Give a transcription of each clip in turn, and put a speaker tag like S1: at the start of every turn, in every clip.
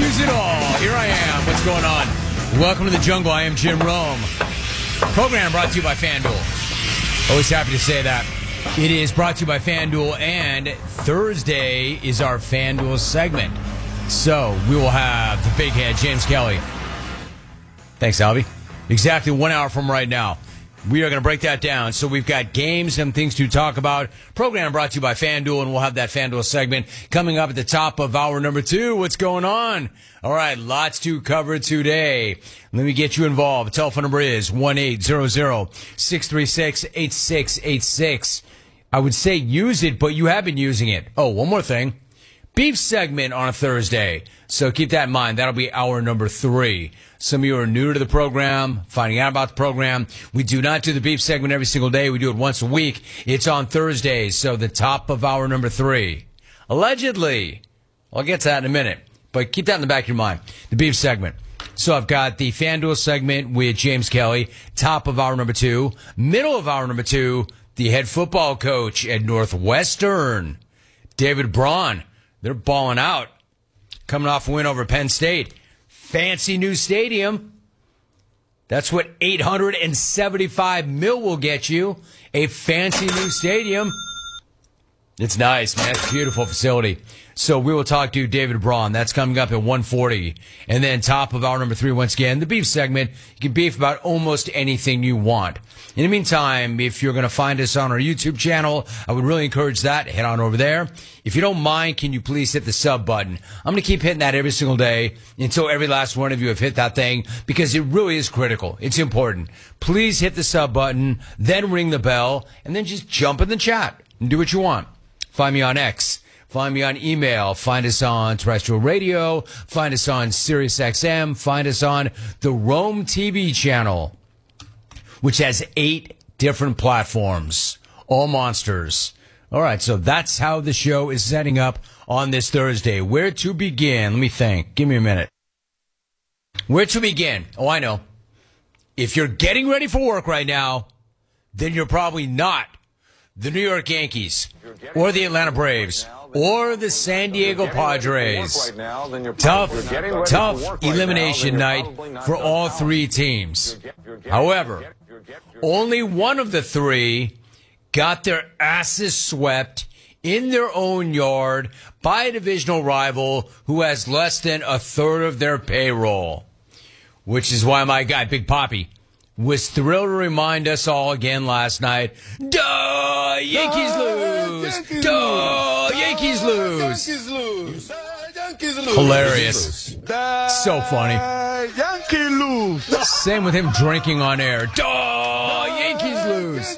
S1: choose it all. Here I am. What's going on? Welcome to the jungle. I am Jim Rome. Program brought to you by FanDuel. Always happy to say that. It is brought to you by FanDuel, and Thursday is our FanDuel segment. So we will have the big head, James Kelly. Thanks, Albie. Exactly 1 hour from right now. We are going to break that down. So we've got games and things to talk about. Program brought to you by FanDuel, and we'll have that FanDuel segment coming up at the top of hour number 2. What's going on? All right, lots to cover today. Let me get you involved. The telephone number is 1-800-636-8686. I would say use it, but you have been using it. Oh, one more thing. Beef segment on a Thursday. So keep that in mind. That'll be hour number 3. Some of you are new to the program, finding out about the program. We do not do the beef segment every single day. We do it once a week. It's on Thursdays, so the top of hour number 3. Allegedly. I'll get to that in a minute, but keep that in the back of your mind. The beef segment. So I've got the FanDuel segment with James Kelly, top of hour number 2. Middle of hour number 2, the head football coach at Northwestern, David Braun. They're balling out. Coming off a win over Penn State. Fancy new stadium. That's what $875 million will get you. A fancy new stadium. It's nice, man. It's a beautiful facility. So we will talk to David Braun. That's coming up at 1:40. And then top of hour number 3, once again, the beef segment. You can beef about almost anything you want. In the meantime, if you're going to find us on our YouTube channel, I would really encourage that. Head on over there. If you don't mind, can you please hit the sub button? I'm going to keep hitting that every single day until every last one of you have hit that thing, because it really is critical. It's important. Please hit the sub button, then ring the bell, and then just jump in the chat and do what you want. Find me on X. Find me on email. Find us on terrestrial radio. Find us on SiriusXM. Find us on the Rome TV channel, which has 8 different platforms, all monsters. All right, so that's how the show is setting up on this Thursday. Where to begin? Let me think. Give me a minute. Where to begin? Oh, I know. If you're getting ready for work right now, then you're probably not the New York Yankees or the Atlanta Braves or the San Diego Padres. Tough elimination night for all 3 teams. However, only one of the 3 got their asses swept in their own yard by a divisional rival who has less than a third of their payroll. Which is why my guy, Big Papi, was thrilled to remind us all again last night, duh, Yankees lose! Duh, Yankees lose! Hilarious. So funny.
S2: Yankees lose.
S1: Same with him drinking on air. Duh, Yankees lose.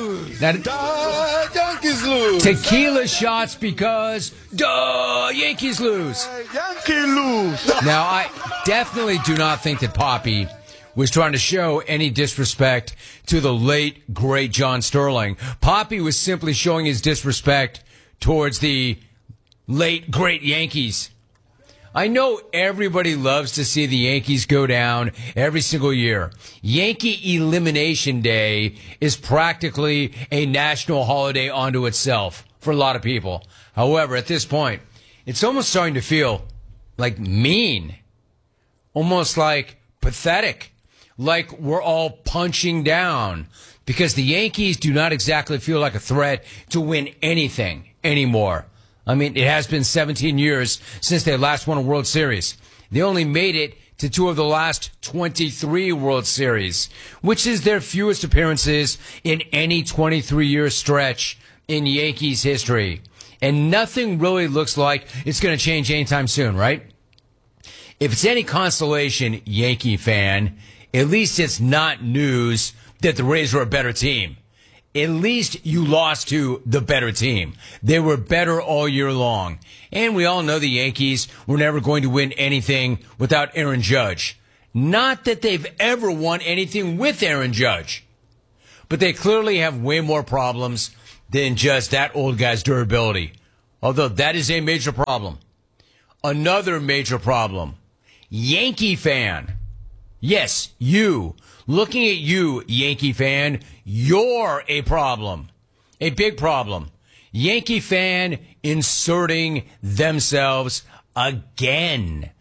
S2: Yankees lose.
S1: Tequila shots because, duh, Yankees lose.
S2: Yankees lose.
S1: Now, I definitely do not think that Papi was trying to show any disrespect to the late, great John Sterling. Papi was simply showing his disrespect towards the late, great Yankees. I know everybody loves to see the Yankees go down every single year. Yankee Elimination Day is practically a national holiday unto itself for a lot of people. However, at this point, it's almost starting to feel like mean, almost like pathetic, like we're all punching down, because the Yankees do not exactly feel like a threat to win anything anymore. I mean, it has been 17 years since they last won a World Series. They only made it to 2 of the last 23 World Series, which is their fewest appearances in any 23-year stretch in Yankees history. And nothing really looks like it's going to change anytime soon, right? If it's any consolation, Yankee fan, at least it's not news that the Rays were a better team. At least you lost to the better team. They were better all year long. And we all know the Yankees were never going to win anything without Aaron Judge. Not that they've ever won anything with Aaron Judge. But they clearly have way more problems than just that old guy's durability. Although that is a major problem. Another major problem. Yankee fan. Yes, you. Looking at you, Yankee fan, you're a problem. A big problem. Yankee fan inserting themselves again.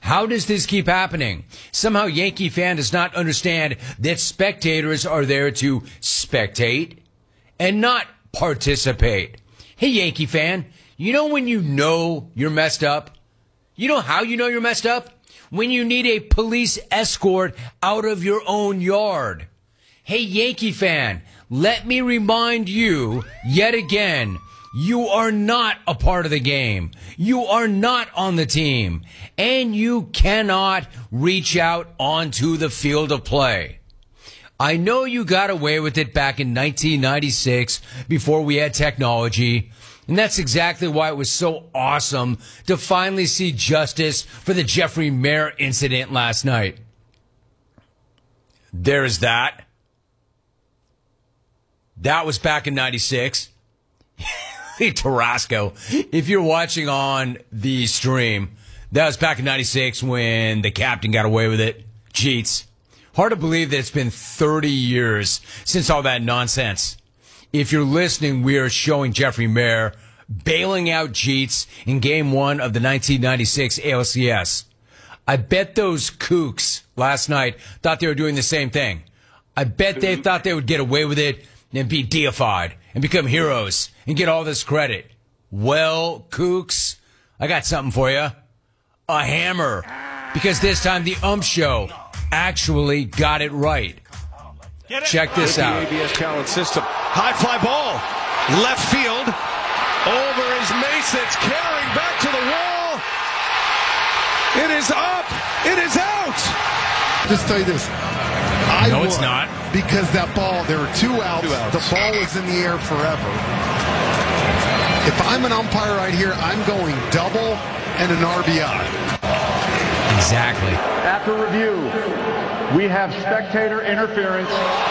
S1: How does this keep happening? Somehow Yankee fan does not understand that spectators are there to spectate and not participate. Hey, Yankee fan, you know when you know you're messed up? You know how you know you're messed up? When you need a police escort out of your own yard. Hey, Yankee fan, let me remind you yet again, you are not a part of the game. You are not on the team. And you cannot reach out onto the field of play. I know you got away with it back in 1996 before we had technology. And that's exactly why it was so awesome to finally see justice for the Jeffrey Mayer incident last night. There's that. That was back in 96. Tarasco, if you're watching on the stream, that was back in 96 when the captain got away with it. Jeets. Hard to believe that it's been 30 years since all that nonsense. If you're listening, we are showing Jeffrey Mayer bailing out Jeets in Game 1 of the 1996 ALCS. I bet those kooks last night thought they were doing the same thing. I bet they thought they would get away with it and be deified and become heroes and get all this credit. Well, kooks, I got something for you. A hammer. Because this time the Show actually got it right. Check this out.
S3: The ABS talent system. High fly ball. Left field. Over is Mason. It's carrying back to the wall. It is up. It is out.
S4: Just tell you this.
S1: No, it's not.
S4: Because that ball, there were two outs. The ball was in the air forever. If I'm an umpire right here, I'm going double and an RBI.
S1: Exactly.
S5: After review, we have spectator interference.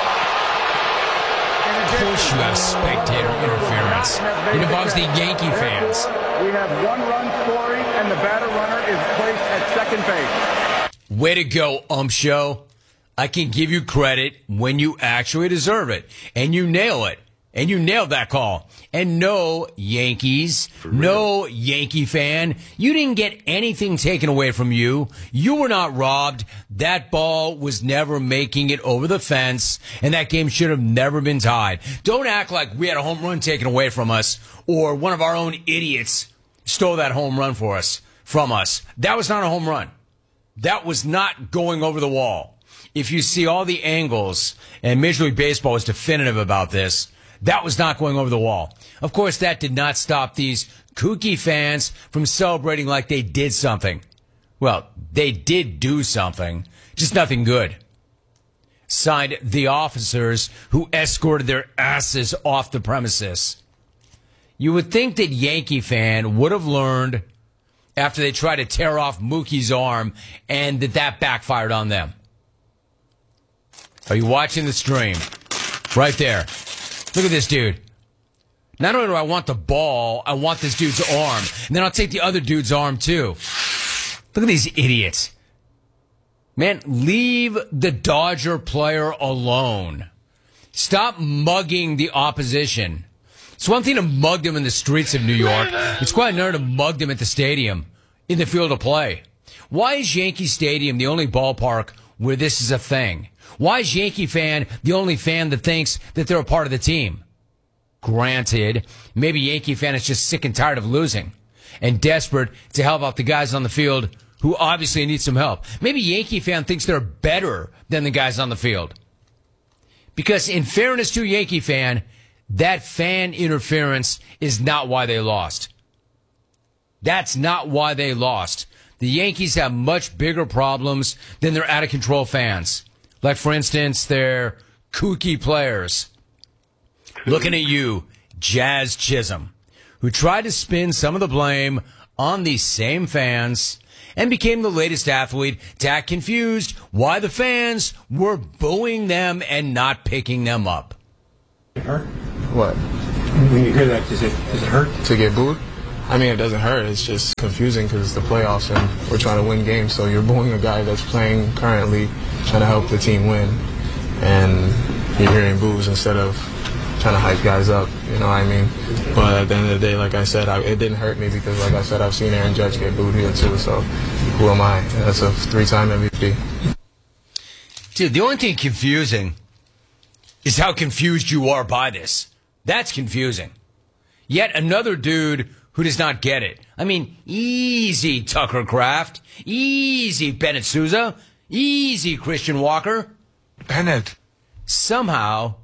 S1: Of course you have spectator interference. It involves the Yankee fans.
S5: We have one run scoring, and the batter runner is placed at second base.
S1: Way to go, Show. I can give you credit when you actually deserve it. And you nail it. And you nailed that call. And no, Yankees, no Yankee fan, you didn't get anything taken away from you. You were not robbed. That ball was never making it over the fence, and that game should have never been tied. Don't act like we had a home run taken away from us, or one of our own idiots stole that home run from us. That was not a home run. That was not going over the wall. If you see all the angles, and Major League Baseball is definitive about this, that was not going over the wall. Of course, that did not stop these kooky fans from celebrating like they did something. Well, they did do something, just nothing good. Signed, the officers who escorted their asses off the premises. You would think that Yankee fan would have learned after they tried to tear off Mookie's arm and that backfired on them. Are you watching the stream? Right there. Look at this dude. Not only do I want the ball, I want this dude's arm. And then I'll take the other dude's arm too. Look at these idiots. Man, leave the Dodger player alone. Stop mugging the opposition. It's one thing to mug them in the streets of New York. It's quite another to mug them at the stadium, in the field of play. Why is Yankee Stadium the only ballpark where this is a thing? Why is Yankee fan the only fan that thinks that they're a part of the team? Granted, maybe Yankee fan is just sick and tired of losing and desperate to help out the guys on the field who obviously need some help. Maybe Yankee fan thinks they're better than the guys on the field. Because in fairness to Yankee fan, that fan interference is not why they lost. That's not why they lost. The Yankees have much bigger problems than their out-of-control fans. Like, for instance, their kooky players. Looking at you, Jazz Chisholm, who tried to spin some of the blame on these same fans and became the latest athlete to act confused why the fans were booing them and not picking them up.
S6: Hurt?
S7: What?
S6: When you hear that, does it hurt?
S7: To get booed? I mean, it doesn't hurt. It's just confusing because it's the playoffs and we're trying to win games. So you're booing a guy that's playing currently, trying to help the team win. And you're hearing boos instead of trying to hype guys up. You know what I mean? But at the end of the day, like I said, it didn't hurt me because, like I said, I've seen Aaron Judge get booed here too. So who am I? That's a 3-time MVP.
S1: Dude, the only thing confusing is how confused you are by this. That's confusing. Yet another dude who does not get it. I mean, easy Tucker Kraft. Easy Bennett Sousa. Easy Christian Walker.
S2: Bennett.
S1: Somehow,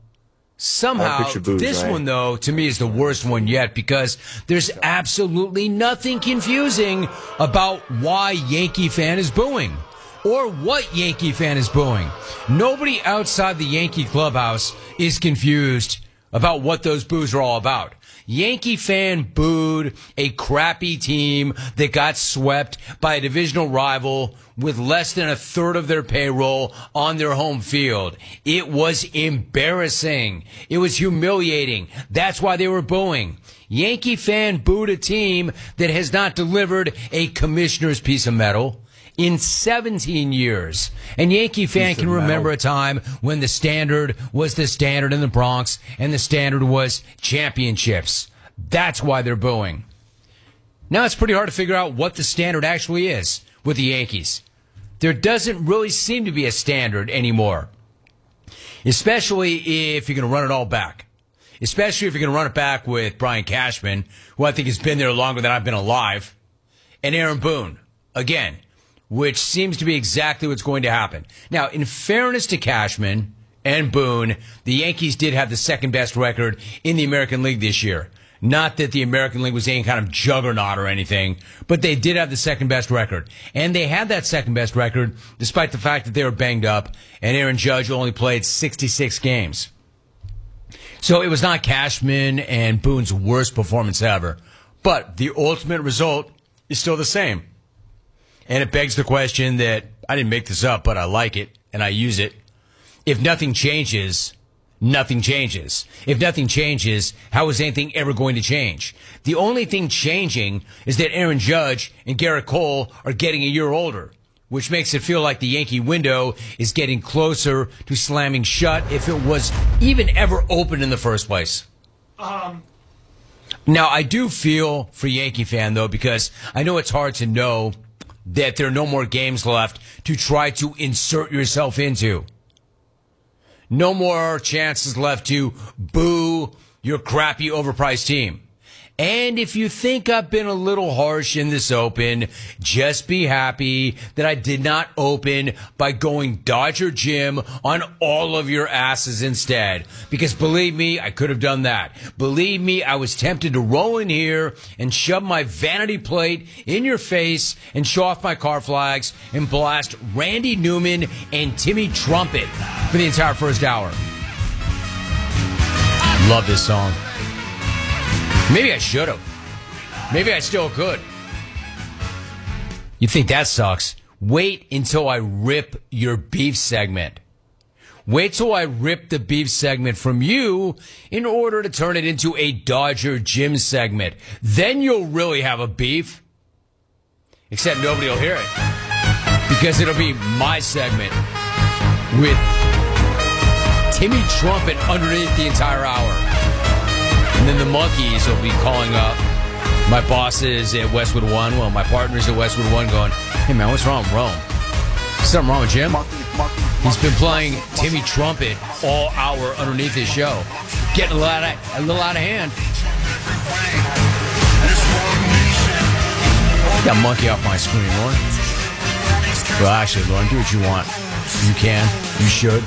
S1: this one, though, to me is the worst one yet because there's absolutely nothing confusing about why Yankee fan is booing or what Yankee fan is booing. Nobody outside the Yankee clubhouse is confused about what those boos are all about. Yankee fan booed a crappy team that got swept by a divisional rival with less than a third of their payroll on their home field. It was embarrassing. It was humiliating. That's why they were booing. Yankee fan booed a team that has not delivered a commissioner's piece of metal in 17 years. And Yankee fan can remember a time when the standard was the standard in the Bronx and the standard was championships. That's why they're booing. Now it's pretty hard to figure out what the standard actually is with the Yankees. There doesn't really seem to be a standard anymore. Especially if you're going to run it all back. Especially if you're going to run it back with Brian Cashman, who I think has been there longer than I've been alive, and Aaron Boone. Again, which seems to be exactly what's going to happen. Now, in fairness to Cashman and Boone, the Yankees did have the second best record in the American League this year. Not that the American League was any kind of juggernaut or anything, but they did have the second best record. And they had that second best record despite the fact that they were banged up and Aaron Judge only played 66 games. So it was not Cashman and Boone's worst performance ever. But the ultimate result is still the same. And it begs the question that I didn't make this up, but I like it and I use it. If nothing changes, nothing changes. If nothing changes, how is anything ever going to change? The only thing changing is that Aaron Judge and Garrett Cole are getting a year older, which makes it feel like the Yankee window is getting closer to slamming shut if it was even ever open in the first place. Now, I do feel for Yankee fan, though, because I know it's hard to know that there are no more games left to try to insert yourself into. No more chances left to boo your crappy, overpriced team. And if you think I've been a little harsh in this open, just be happy that I did not open by going Dodger Jim on all of your asses instead. Because believe me, I could have done that. Believe me, I was tempted to roll in here and shove my vanity plate in your face and show off my car flags and blast Randy Newman and Timmy Trumpet for the entire first hour. Love this song. Maybe I should have. Maybe I still could. You think that sucks? Wait until I rip your beef segment. Wait till I rip the beef segment from you in order to turn it into a Dodger Jim segment. Then you'll really have a beef. Except nobody will hear it. Because it'll be my segment with Timmy Trumpet underneath the entire hour. And then the monkeys will be calling up my bosses at Westwood One, well, my partners at Westwood One going, hey, man, what's wrong with Rome? Something wrong with Jim? He's been playing Timmy Trumpet all hour underneath his show. Getting a little out of hand. Got monkey off my screen, Lauren. Well, actually, Lauren, do what you want. You can. You should.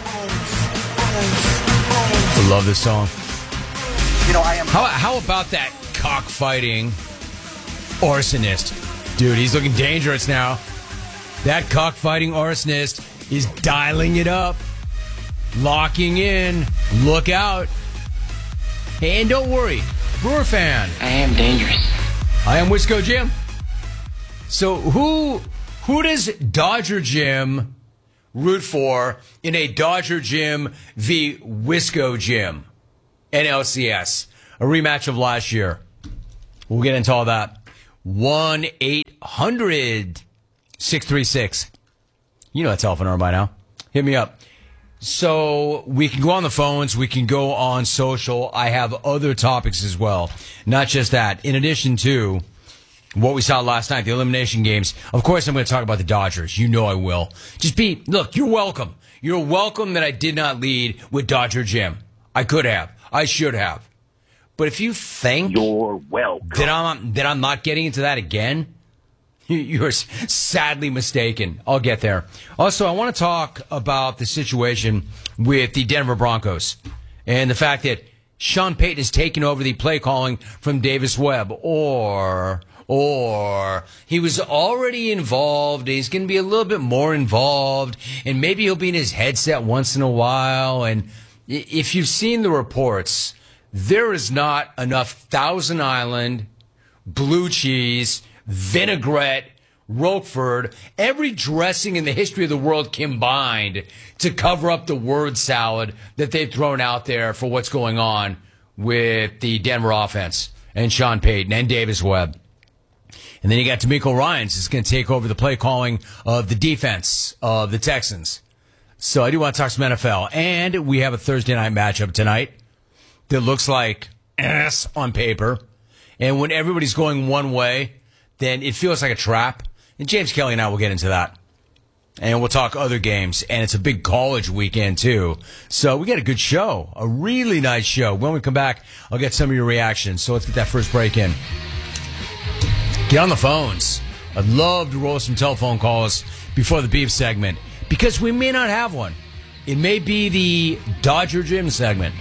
S1: I love this song.
S5: You know, I am.
S1: How about that cockfighting arsonist? Dude, he's looking dangerous now. That cockfighting arsonist is dialing it up. Locking in. Look out. Hey, and don't worry. Brewer fan.
S8: I am dangerous.
S1: I am Wisco Jim. So who does Dodger Jim root for in a Dodger Jim v. Wisco Jim? NLCS, a rematch of last year. We'll get into all that. 1-800-636. You know that telephone number by now. Hit me up. So we can go on the phones. We can go on social. I have other topics as well. Not just that. In addition to what we saw last night, the elimination games, of course I'm going to talk about the Dodgers. You know I will. Look, you're welcome. You're welcome that I did not lead with Dodger Jim. I could have. I should have. But if you think
S8: you're welcome
S1: that I'm not getting into that again, you're sadly mistaken. I'll get there. Also, I want to talk about the situation with the Denver Broncos and the fact that Sean Payton has taken over the play calling from Davis Webb, or he was already involved. He's going to be a little bit more involved, and maybe he'll be in his headset once in a while. And if you've seen the reports, there is not enough Thousand Island, blue cheese, vinaigrette, Roquefort, every dressing in the history of the world combined to cover up the word salad that they've thrown out there for what's going on with the Denver offense and Sean Payton and Davis Webb. And then you got D'Amico Ryans is going to take over the play calling of the defense of the Texans. So I do want to talk some NFL. And we have a Thursday night matchup tonight that looks like ass on paper. And when everybody's going one way, then it feels like a trap. And James Kelly and I will get into that. And we'll talk other games. And it's a big college weekend, too. So we got a good show, a really nice show. When we come back, I'll get some of your reactions. So let's get that first break in. Get on the phones. I'd love to roll some telephone calls before the beef segment because we may not have one. It may be the Dodger Gym segment.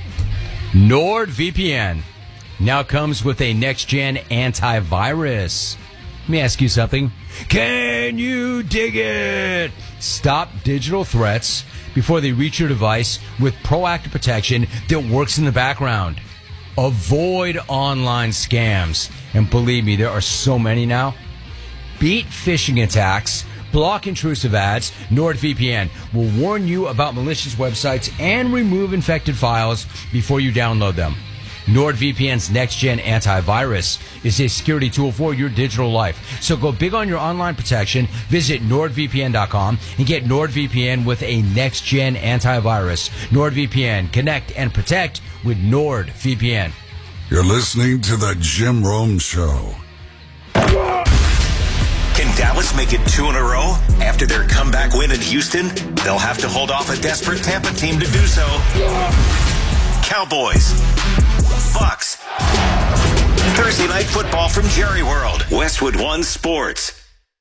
S1: NordVPN now comes with a next-gen antivirus. Let me ask you something. Can you dig it? Stop digital threats before they reach your device with proactive protection that works in the background. Avoid online scams. And believe me, there are so many now. Beat phishing attacks. Block intrusive ads. NordVPN will warn you about malicious websites and remove infected files before you download them. NordVPN's next-gen antivirus is a security tool for your digital life. So go big on your online protection. Visit NordVPN.com and get NordVPN with a next-gen antivirus. NordVPN. Connect and protect with NordVPN.
S9: You're listening to The Jim Rome Show.
S10: Can Dallas make it 2 in a row? After their comeback win in Houston, they'll have to hold off a desperate Tampa team to do so. Cowboys. Bucks. Thursday night football from Jerry World. Westwood One Sports.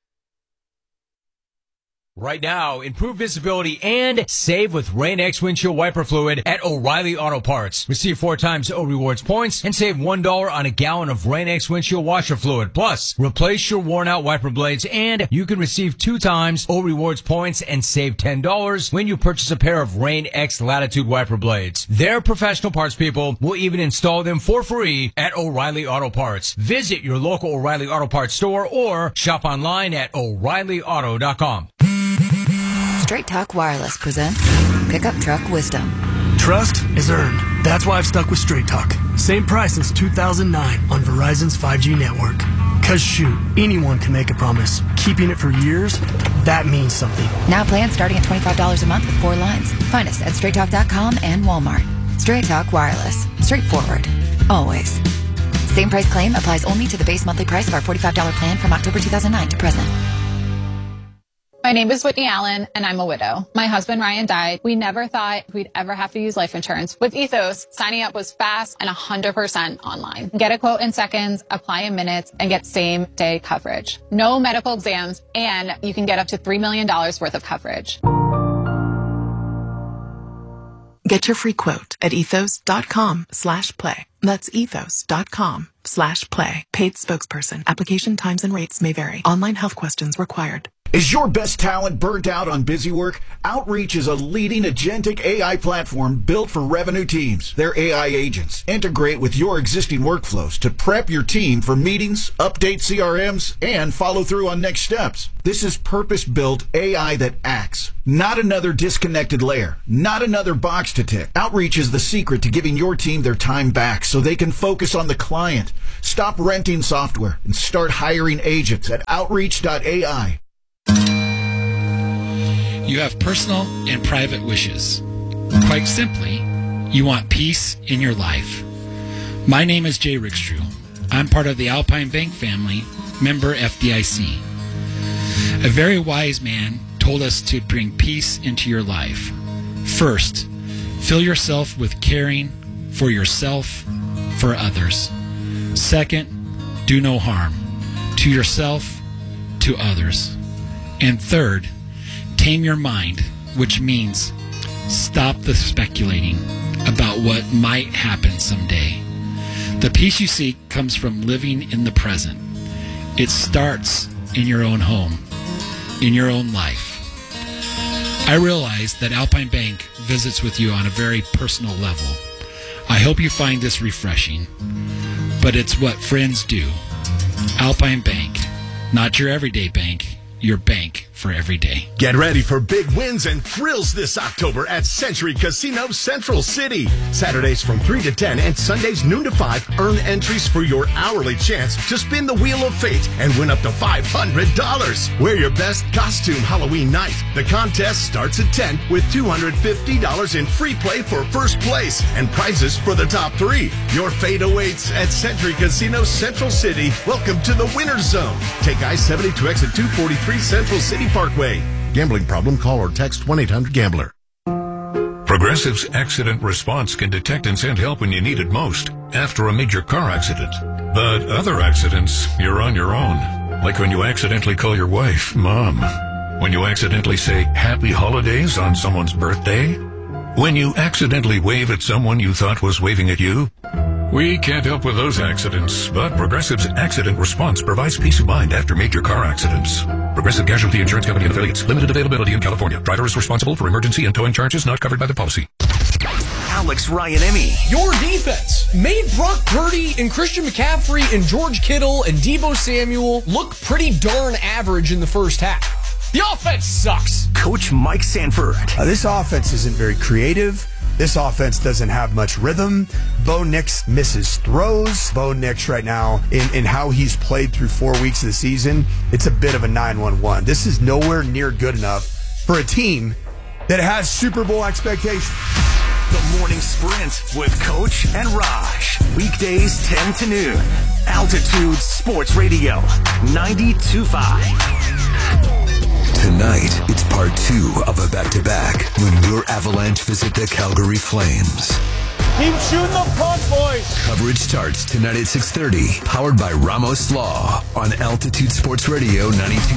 S1: Right now, improve visibility and save with Rain-X windshield wiper fluid at O'Reilly Auto Parts. Receive 4 times O Rewards points and save $1 on a gallon of Rain-X windshield washer fluid. Plus, replace your worn-out wiper blades and you can receive 2 times O Rewards points and save $10 when you purchase a pair of Rain-X Latitude wiper blades. Their professional parts people will even install them for free at O'Reilly Auto Parts. Visit your local O'Reilly Auto Parts store or shop online at O'ReillyAuto.com.
S11: Straight Talk Wireless presents Pickup Truck Wisdom.
S12: Trust is earned. That's why I've stuck with Straight Talk. Same price since 2009 on Verizon's 5G network. Cause shoot, anyone can make a promise. Keeping it for years, that means something.
S11: Now plans starting at $25 a month with 4 lines. Find us at StraightTalk.com and Walmart. Straight Talk Wireless. Straightforward. Always. Same price claim applies only to the base monthly price of our $45 plan from October 2009 to present.
S13: My name is Whitney Allen, and I'm a widow. My husband, Ryan, died. We never thought we'd ever have to use life insurance. With Ethos, signing up was fast and 100% online. Get a quote in seconds, apply in minutes, and get same-day coverage. No medical exams, and you can get up to $3 million worth of coverage.
S14: Get your free quote at ethos.com/play. That's ethos.com/play. Paid spokesperson. Application times and rates may vary. Online health questions required.
S15: Is your best talent burnt out on busy work? Outreach is a leading agentic AI platform built for revenue teams. Their AI agents integrate with your existing workflows to prep your team for meetings, update CRMs, and follow through on next steps. This is purpose-built AI that acts, not another disconnected layer, not another box to tick. Outreach is the secret to giving your team their time back so they can focus on the client. Stop renting software and start hiring agents at outreach.ai.
S8: You have personal and private wishes. Quite simply, you want peace in your life. My name is Jay Rickstrew. I'm part of the Alpine Bank family, member FDIC. A very wise man told us to bring peace into your life. First, fill yourself with caring for yourself, for others. Second, do no harm to yourself, to others. And third, tame your mind, which means stop the speculating about what might happen someday. The peace you seek comes from living in the present. It starts in your own home, in your own life. I realize that Alpine Bank visits with you on a very personal level. I hope you find this refreshing, but it's what friends do. Alpine Bank, not your everyday bank, your bank for every day.
S16: Get ready for big wins and thrills this October at Century Casino Central City. Saturdays from 3 to 10 and Sundays noon to 5. Earn entries for your hourly chance to spin the Wheel of Fate and win up to $500. Wear your best costume Halloween night. The contest starts at 10 with $250 in free play for first place and prizes for the top 3. Your fate awaits at Century Casino Central City. Welcome to the Winner's Zone. Take I-70 to exit 243 Central City Parkway. Gambling problem? Call or text 1-800-GAMBLER.
S17: Progressive's accident response can detect and send help when you need it most after a major car accident. But other accidents, you're on your own. Like when you accidentally call your wife Mom. When you accidentally say Happy Holidays on someone's birthday. When you accidentally wave at someone you thought was waving at you. We can't help with those accidents, but Progressive's accident response provides peace of mind after major car accidents. Progressive Casualty Insurance Company and affiliates. Limited availability in California. Driver is responsible for emergency and towing charges not covered by the policy.
S18: Alex Ryan-Emmy.
S19: Your defense made Brock Purdy and Christian McCaffrey and George Kittle and Deebo Samuel look pretty darn average in the first half. The offense sucks.
S18: Coach Mike Sanford.
S20: This offense isn't very creative. This offense doesn't have much rhythm. Bo Nix misses throws. Bo Nix right now, in how he's played through 4 weeks of the season, it's a bit of a 9-1-1. This is nowhere near good enough for a team that has Super Bowl expectations.
S18: The Morning Sprint with Coach and Raj. Weekdays 10 to noon. Altitude Sports Radio 92.5.
S21: Tonight, it's part 2 of a back-to-back when your Avalanche visit the Calgary Flames.
S2: Keep shooting the puck, boys.
S21: Coverage starts tonight at 6:30, powered by Ramos Law on Altitude Sports Radio 92.